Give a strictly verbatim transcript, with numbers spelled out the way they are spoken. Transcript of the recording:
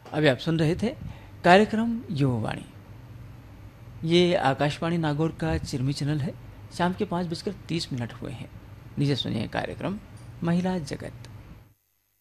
अभी आप सुन रहे थे कार्यक्रम युववाणी। ये आकाशवाणी नागौर का चिरमी चैनल है। शाम के पाँच बजकर तीस मिनट हुए हैं। नीचे सुनिए कार्यक्रम महिला जगत।